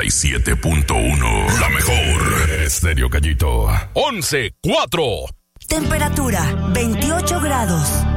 97.1. La mejor. Estéreo Gallito. 11-4. Temperatura 28 grados.